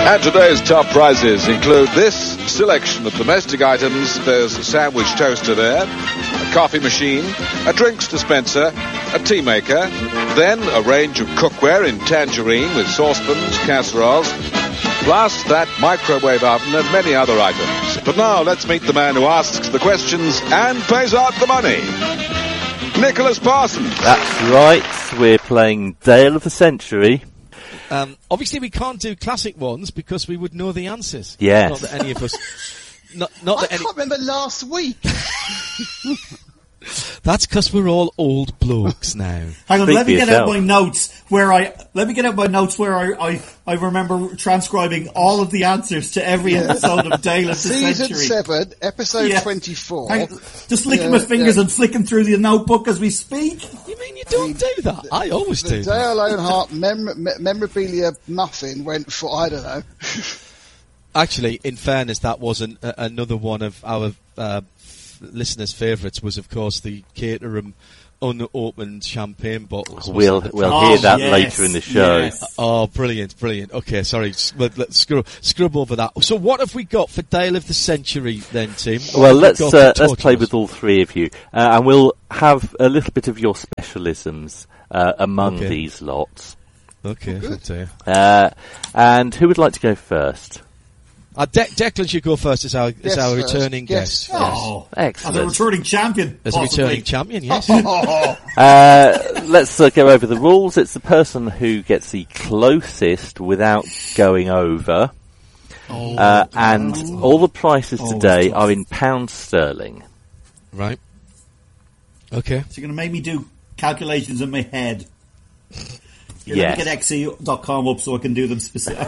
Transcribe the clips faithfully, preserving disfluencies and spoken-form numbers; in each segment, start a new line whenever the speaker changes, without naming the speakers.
And today's top prizes include this selection of domestic items. There's a sandwich toaster there, a coffee machine, a drinks dispenser, a tea maker, then a range of cookware in tangerine with saucepans, casseroles, plus that microwave oven and many other items. But now let's meet the man who asks the questions and pays out the money. Nicholas Parsons.
That's right, we're playing Dale of the Century.
Um, obviously, we can't do classic ones because we would know the answers.
Yes.
Not that any of us. Not, not
I
that any.
can't remember last week.
That's because we're all old blokes now.
Hang on,
Speak
let me
for
get
yourself.
out my notes where I let me get out my notes where I I, I remember transcribing all of the answers to every episode of Dale of the
Season
Century.
seven, episode
Yeah.
twenty-four.
Hang on, just licking
Yeah,
my fingers
yeah.
and flicking through the notebook as we speak.
You mean you don't do that? I always
The
do. that.
Dale Earnhardt mem- me- memorabilia muffin went for, I don't know.
Actually, in fairness, that was an, uh, another one of our uh, f- listeners' favourites. Was of course the Caterham unopened champagne bottles.
We'll
wasn't it?
we'll
Oh,
hear that
yes,
later in the show.
yes.
Oh, brilliant, brilliant. Okay, sorry, s- let, let's scrub, scrub over that. So what have we got for Dale of the Century then, Tim? What
Well,
have we
let's
got
uh,
to
let's
talk
play
to
with
us?
all three of you, uh, and we'll have a little bit of your specialisms uh, among
Okay.
these lots.
Okay, good. Dear.
Uh, and who would like to go first?
Uh, De- Declan should go first as our, as
Yes,
our
first.
returning
Yes.
guest.
Oh,
Excellent.
as a returning champion,
As a
possibly.
returning champion, yes.
Uh, let's uh, go over the rules. It's the person who gets the closest without going over.
Oh,
Uh, and all the prices
Oh,
today
tough.
are in pounds sterling.
right. Okay.
So you're going to make me do calculations in my head. You're
Yes.
Let me get X E dot com up so I can do them specific.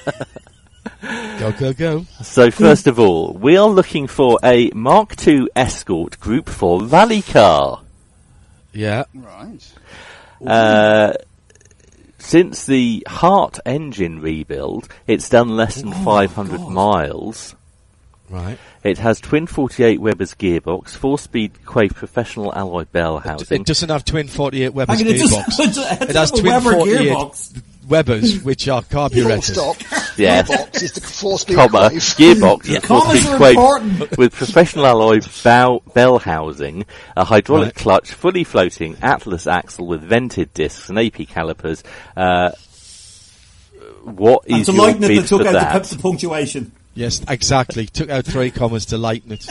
Go, go, go.
So first of all, we are looking for a Mark two Escort Group four rally car.
Yeah.
Right.
Uh, since the Hart engine rebuild, it's done less than five hundred miles.
Right.
It has twin forty-eight Weber's gearbox, four-speed Quaife professional alloy bell
It
housing.
doesn't have twin forty-eight Weber's
Hang on, it
gearbox.
just-
It has
a
twin
Weber
forty-eight
gearbox.
Weber's, which are
Full
carburetors.
stop.
Yes.
Gearbox is the four-speed
Comma,
wave.
gearbox,
Yeah.
and four-speed
Commas are
Quaife
important.
with professional alloy bow, bell housing, a hydraulic
Right.
clutch, fully floating Atlas axle with vented discs and A P calipers. Uh, what
And
is
to
your
lighten it,
bid
they took
for
out
that?
the, the punctuation.
Yes, exactly. Took out three commas to lighten it.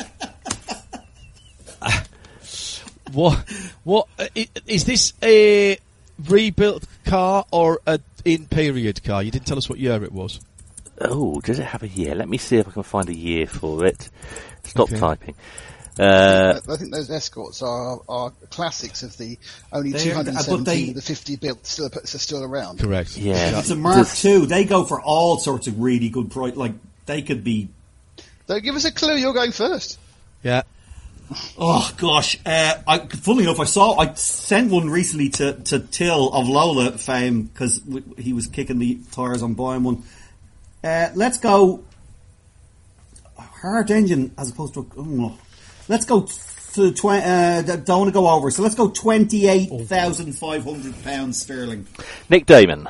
Uh, what? What? Uh, i- is this a rebuilt car or a in-period car? You didn't tell us what year it was.
Oh, does it have a year? Let me see if I can find a year for it. Stop
Okay.
typing. Uh,
I think those Escorts are, are classics of the only
They're-
two hundred
but
seventeen
they-
of the fifty built still, still around.
Correct.
yeah.
It's a Mark
Does-
two. They go for all sorts of really good price. Like they could be.
So give us a clue. You're going first.
Yeah.
Oh gosh! Uh, I, funnily enough, I saw I sent one recently to, to Till of Lola fame because w- he was kicking the tires on buying one. Uh, let's go hard engine as opposed to. Oh, let's go to twenty. Uh, don't want to go over, so let's go twenty eight thousand five hundred pounds sterling.
Nick Damon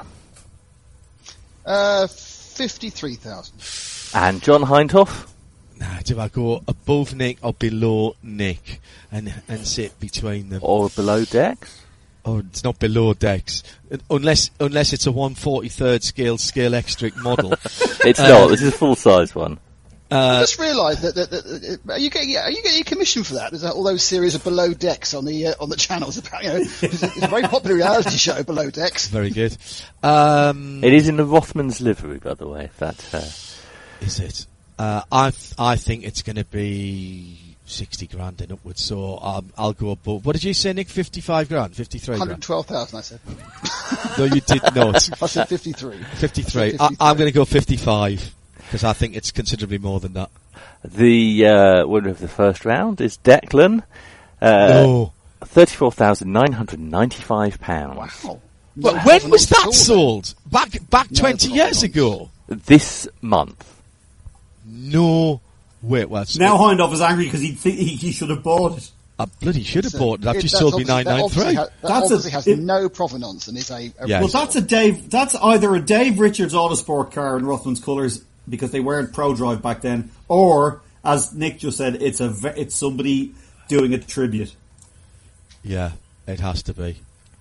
Uh, fifty-three thousand.
and John Hindhoff.
Nah, do I go above Nick or below Nick and and sit between them?
Or below decks.
Oh, it's not below decks. Unless unless it's a one forty-third scale scale extric model.
It's not. This is a full size one.
I
Uh,
just realised that, that, that, that are you getting are you getting a commission for that? There's all those series of Below Decks on the uh, on the channels. About, you know, it's, a, it's a very popular reality show, Below Decks.
very good. Um,
It is in the Rothmans livery, by the way. If that. Uh,
is it? Uh, I th- I think it's going to be sixty grand and upwards. So um, I'll go above. What did you say, Nick? Fifty-five grand, fifty-three
one hundred
grand.
twelve thousand. I said.
No, you did not.
I said fifty-three.
Fifty-three. I, I'm going to go fifty-five because I think it's considerably more than that.
the uh, winner of the first round is Declan. Uh,
No.
Thirty-four thousand nine hundred ninety-five pounds.
Wow.
Well,
No,
when
not
was
at all,
that
then.
sold? Back back
No,
twenty
not
years
at
ago.
This month.
No. Wait, well, it's-
Now Hindhoff is angry because he, th- he he should have bought it.
I bloody should have
So
bought it. I've
it-
just
that's
sold me
obviously-
nine
that
nine
obviously
three.
ha- That
That's a-
obviously has
it-
no provenance and is a, a
Yeah.
Well, that's a Dave. That's either a Dave Richards Autosport car in Rothman's colours because they weren't Pro Drive back then, or as Nick just said, it's a ve- it's somebody doing a tribute.
Yeah, it has to be.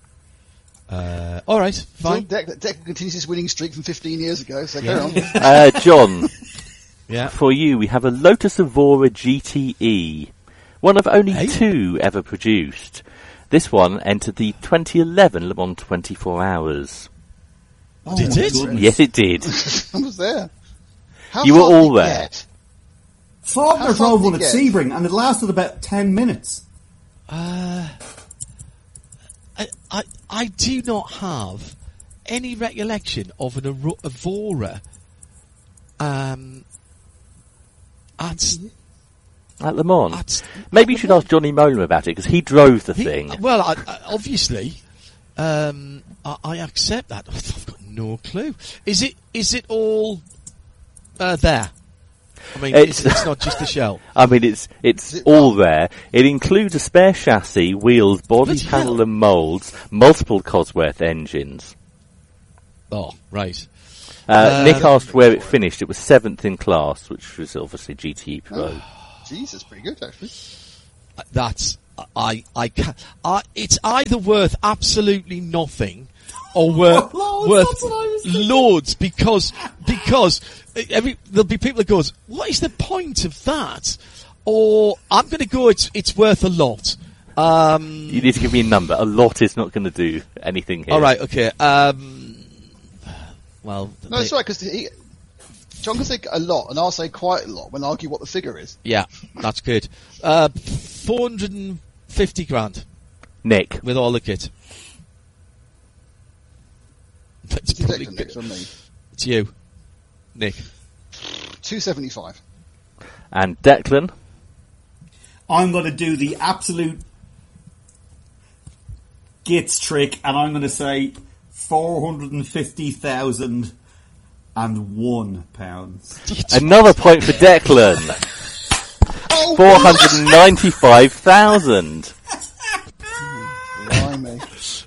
Uh, all right, fine.
Deck, Deck continues his winning streak from fifteen years ago, so carry on.
Uh, John,
Yeah.
for you, we have a Lotus Evora G T E, one of only
Hey?
two ever produced. This one entered the twenty eleven Le Mans twenty-four Hours.
Oh,
Did
my
it?
goodness.
Yes, it did.
I was there. How
You were
far did
all
it
there.
get?
Faulkner
How far
drove
did
one
it
at
get?
Sebring, and it lasted about ten minutes.
Uh, I, I I do not have any recollection of an Aro- Evora um, at,
At Le Mans.
at
Maybe you should ask Johnny Molan about it, because he drove the
he-
thing.
Well, I, I, obviously, um, I, I accept that. I've got no clue. Is it is it all uh, there? I mean,
It's-
it's, it's not just a shell.
I mean, it's it's
it
all
wrong?
there. It includes a spare chassis, wheels, body
Bloody
panel
hell.
and moulds, multiple Cosworth engines.
Oh, right.
Uh,
Um,
Nick asked where it finished. It was seventh in class, which was obviously G T E Pro.
Jesus, pretty good actually.
That's I I can I it's either worth absolutely nothing or worth
Loads,
worth
that's what I was thinking.
loads because because every there'll be people that goes, what is the point of that? Or I'm going to go, it's it's worth a lot. Um,
You need to give me a number. A lot is not going to do anything here.
all right, okay. Um, well,
No, it's
they-
right, because John can say a lot, and I'll say quite a lot when I argue what the figure is.
yeah, that's good. Uh, four hundred fifty grand
Nick.
with all the kit. That's
It's
probably
Declan
good.
next on me.
It's you, Nick.
two seventy-five.
And Declan.
I'm going to do the absolute gits trick, and I'm going to say four hundred fifty thousand and one pounds.
Another point for Declan.
Oh,
Four hundred ninety-five thousand.
blimey.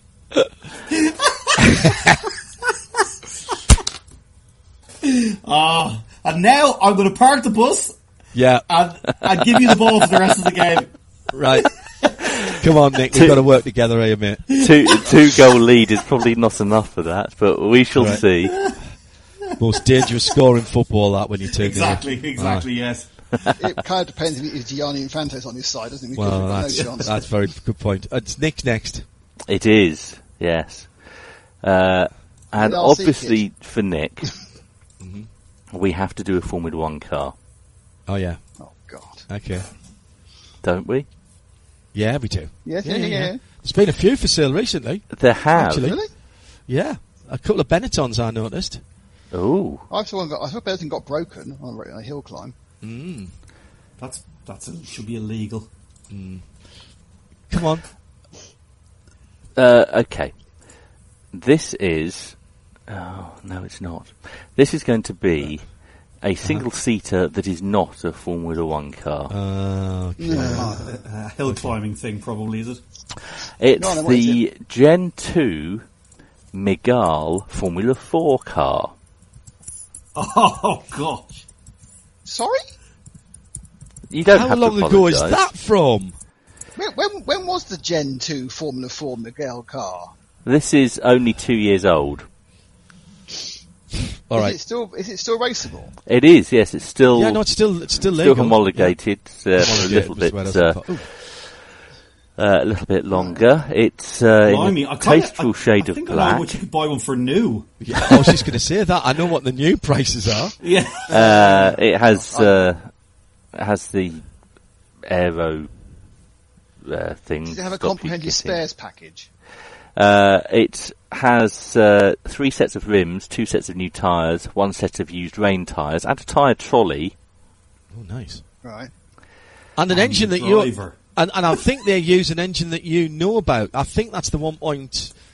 Ah, and now I'm going to park the bus
Yeah,
and, and give you the ball for the rest of the game.
right. Come on, Nick. We've got to work together here, mate.
Two two goal lead is probably not enough for that, but we shall
Right.
see.
Most dangerous score in football, that, when you turn
Exactly, exactly, yes.
It kind of depends if Gianni Infante's on his side, doesn't it? Because
Well,
we've got
that's,
no chance.
that's a very good point. Uh, It's Nick next.
It is, yes. Uh, and
I'll see
obviously for Nick, we have to do a Formula One car,
Oh, yeah.
Oh, God.
Okay.
don't we?
Yeah, we do.
Yes, yeah, yeah, yeah.
There's been a few for sale recently.
There have.
Actually.
Really?
Yeah. A couple of Benettons I noticed.
Oh,
I saw one got, I hope everything got broken on a, on a hill climb.
Mm.
That's that's a, should be illegal.
Come on.
uh, okay. This is. Oh no, it's not. This is going to be a single-seater that is not a Formula One car.
Uh, okay.
Uh, uh, hill climbing thing, probably, is it?
It's
No, no, what is
the Gen two Mégane Formula Four car.
Oh, gosh.
Sorry?
You don't
How
have
long
to
ago is
apologise.
that from?
When, when, when was the Gen two Formula four Miguel car?
This is only two years old.
All
is
right.
it still is it still raceable?
It is, yes. It's still
Yeah, no, it's still it's still
still
legal.
homologated uh, for a
Homologated
little
was
bit,
what I was
uh,
looking for. Ooh.
uh, a little bit longer. It's uh,
Blimey,
in
I
a
kinda-
tasteful
I,
shade
I
of
think I know
black.
what you could buy one for new.
Yeah, I was just going to say that. I know what the new prices are.
Yeah.
Uh, it has uh, it has the aero uh, thing.
Does it have a
stop you
comprehensive
getting-
spares package?
Uh, it has uh, three sets of rims, two sets of new tyres, one set of used rain tyres, and a tyre trolley.
Oh, nice.
Right.
And an
And
engine
the
that you
driver.
and, and I think they use an engine that you know about. I think that's the one point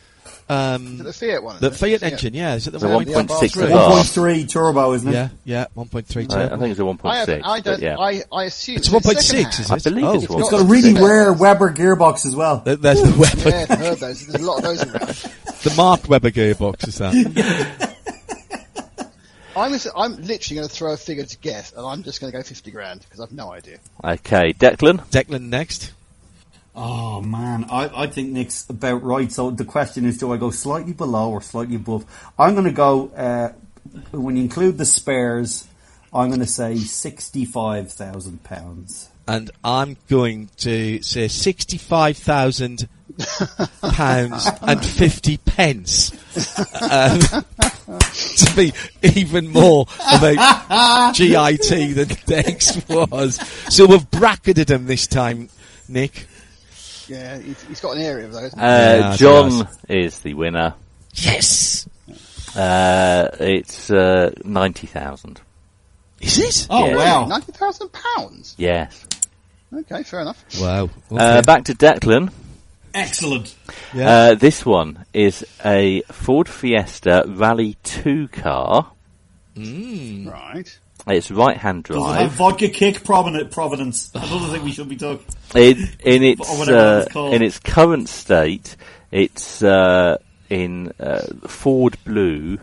Um,
Is it the Fiat one?
the
is it?
Fiat engine, yeah. Is it the,
The
one?
one point six
Yeah,
of
one point
ours.
three turbo, isn't it?
Yeah, yeah, one point three
I,
turbo.
I think it's a one
I,
point
have,
six.
I don't.
But yeah.
I, I assume
It's one point six, is
I
it?
believe
oh.
it's one
It's got a
point
really
six.
rare Weber gearbox as well.
Th- There's the Weber,
Yeah, I've heard those. There's a lot of those around.
the Mark Weber gearbox, is that?
I'm, gonna say- I'm literally going to throw a figure to guess, and I'm just going to go fifty grand because I've no idea.
Okay, Declan.
Declan next.
Oh man, I, I think Nick's about right. So the question is, do I go slightly below or slightly above? I'm going to go, uh, when you include the spares, I'm going to say sixty-five thousand pounds.
And I'm going to say sixty-five thousand pounds and fifty pence. Um, to be even more of a G I T than Dex was. So we've bracketed him this time, Nick.
Yeah, he's, he's got an area of those.
Uh,
Yeah,
John
yes.
is the winner.
Yes!
Uh, it's uh, ninety thousand.
Is it?
Oh
Yeah.
wow!
Ninety thousand pounds.
Yes.
Okay, fair enough.
Wow. Okay.
Uh, back to Declan.
Excellent.
yeah.
Uh, this one is a Ford Fiesta Rally two car.
mm.
Right.
It's right-hand
Does it have
drive.
vodka kick provenance? Provenance. Another thing we should be talking.
In, in its
Or whatever
uh,
it's called.
in its current state, it's uh, in uh, Ford blue.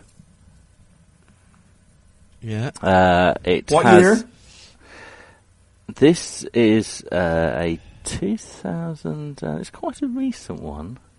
Yeah.
Uh, it
What
has.
year?
This is uh, a two thousand. Uh, it's quite a recent one.